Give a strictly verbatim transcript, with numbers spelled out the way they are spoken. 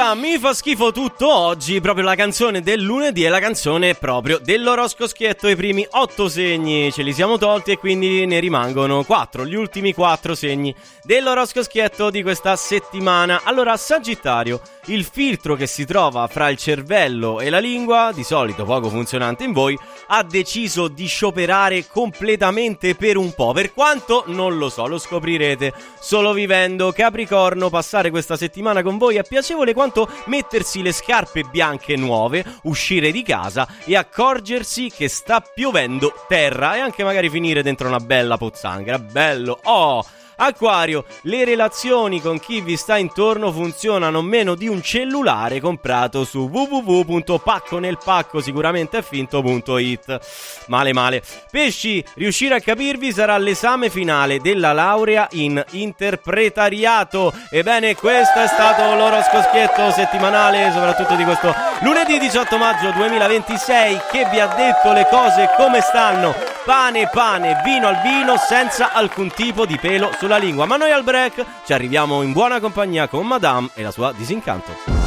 questa mi fa schifo tutto oggi, proprio la canzone del lunedì è la canzone proprio dell'oroscoschietto. I primi otto segni ce li siamo tolti e quindi ne rimangono quattro, gli ultimi quattro segni dell'oroscoschietto di questa settimana. Allora, Sagittario, il filtro che si trova fra il cervello e la lingua, di solito poco funzionante in voi, ha deciso di scioperare completamente per un po'. Per quanto non lo so, lo scoprirete solo vivendo. Capricorno, passare questa settimana con voi è piacevole quanto mettersi le scarpe bianche nuove, uscire di casa e accorgersi che sta piovendo terra e anche magari finire dentro una bella pozzanghera. Bello! Oh! Acquario, le relazioni con chi vi sta intorno funzionano meno di un cellulare comprato su w w w punto pacco nel pacco sicuramente è finto punto it. Male male. Pesci, riuscire a capirvi sarà l'esame finale della laurea in interpretariato. Ebbene, questo è stato l'oroscoschietto settimanale, soprattutto di questo lunedì diciotto maggio duemilaventisei, che vi ha detto le cose come stanno. Pane pane, vino al vino, senza alcun tipo di pelo sulla lingua. Ma noi al break ci arriviamo in buona compagnia con Madame e la sua Disincanto.